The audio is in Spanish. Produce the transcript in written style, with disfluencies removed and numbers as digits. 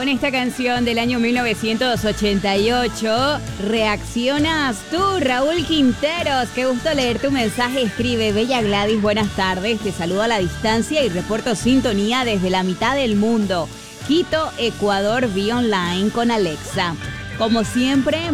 con esta canción del año 1988. Reaccionas tú, Raúl Quinteros. Qué gusto leer tu mensaje. Escribe: Bella Gladys, buenas tardes. Te saludo a la distancia y reporto sintonía desde la mitad del mundo. Quito, Ecuador, vía online con Alexa. Como siempre,